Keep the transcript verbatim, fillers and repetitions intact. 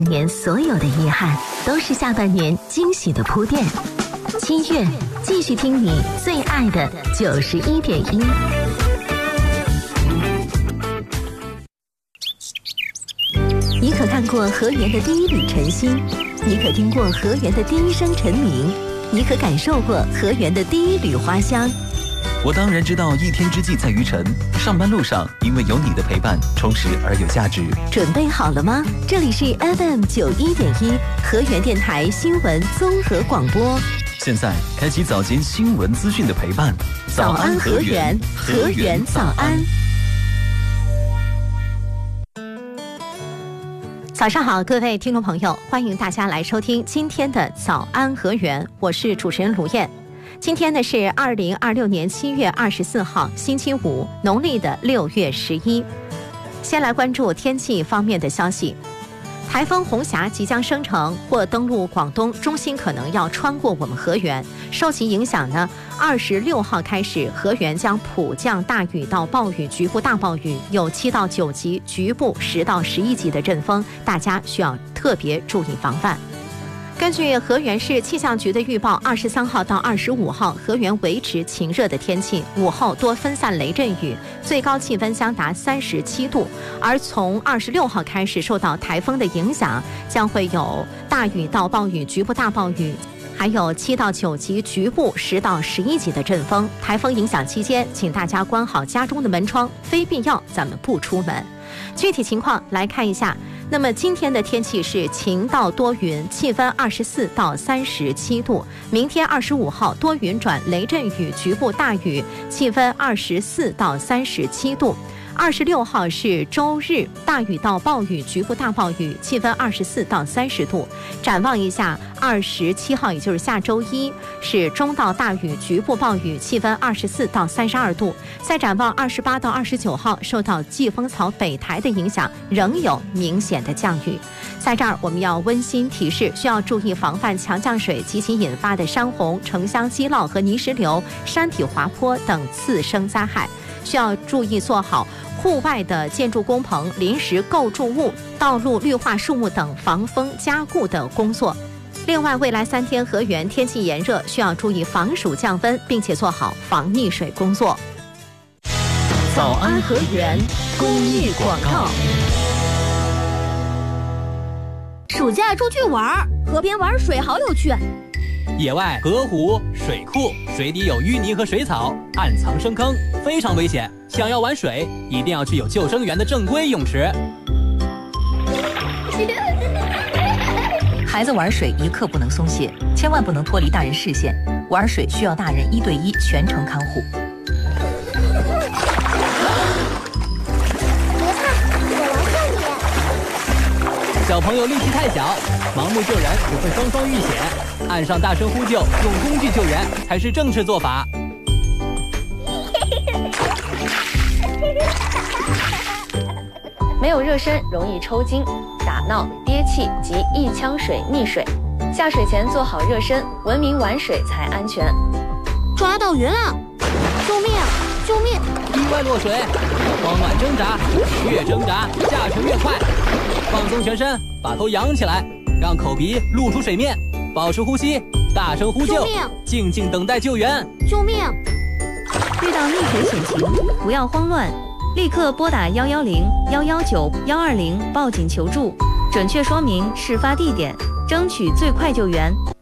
年所有的遗憾，都是下半年惊喜的铺垫。七月，继续听你最爱的九十一点一。你可看过河源的第一缕晨曦？你可听过河源的第一声晨鸣？你可感受过河源的第一缕花香？ 我当然知道一天之计在于晨，上班路上因为有你的陪伴，充实而有价值。 准备好了吗？这里是 F M 九一点一河源电台新闻综合广播。 现在开启早间新闻资讯的陪伴。 早安河源，河源早安。早上好，各位听众朋友，欢迎大家来收听今天的早安河源，我是主持人卢燕。今天呢是二零二六年七月二十四号，星期五，农历的六月十一。先来关注天气方面的消息。台风红霞即将生成或登陆广东，中心可能要穿过我们河源。受其影响呢，二十六号开始，河源将普降大雨到暴雨，局部大暴雨，有七到九级，局部十到十一级的阵风，大家需要特别注意防范。根据河源市气象局的预报，二十三号到二十五号，河源维持晴热的天气，午后多分散雷阵雨，最高气温将达三十七度。而从二十六号开始，受到台风的影响，将会有大雨到暴雨，局部大暴雨，还有七到九级，局部十到十一级的阵风。台风影响期间，请大家关好家中的门窗，非必要咱们不出门。具体情况来看一下。那么今天的天气是晴到多云，气温二十四到三十七度。明天二十五号多云转雷阵雨，局部大雨，气温二十四到三十七度。二十六号是周日，大雨到暴雨，局部大暴雨，气温二十四到三十度。展望一下，二十七号也就是下周一是中到大雨，局部暴雨，气温二十四到三十二度。再展望二十八到二十九号，受到季风槽北台的影响，仍有明显的降雨。在这儿我们要温馨提示，需要注意防范强降水及其引发的山洪、城乡积涝和泥石流、山体滑坡等次生灾害，需要注意做好户外的建筑工棚、临时构筑物、道路绿化树木等防风加固的工作。另外，未来三天河源天气炎热，需要注意防暑降温，并且做好防溺水工作。早安河源公益广告。 暑假出去玩，河边玩水好有趣。 野外河湖、水库，水底有淤泥和水草，暗藏深坑，非常危险。想要玩水，一定要去有救生员的正规泳池。 孩子玩水一刻不能松懈，千万不能脱离大人视线。玩水需要大人一对一全程看护。 别怕，我来救你。 小朋友力气太小，盲目救人只会双双遇险。岸上大声呼救，用工具救援才是正确做法。 没有热身容易抽筋、打闹、憋气及一腔水溺水。下水前做好热身，文明玩水才安全。 抓到鱼了！救命！救命！ 意外落水，慌乱挣扎，越挣扎下沉越快。放松全身，把头扬起来，让口鼻露出水面，保持呼吸，大声呼救， 救命！ 静静等待救援。 救命！ 遇到溺水险情，不要慌乱。立刻拨打幺幺零、幺幺九、幺二零报警求助，准确说明事发地点，争取最快救援。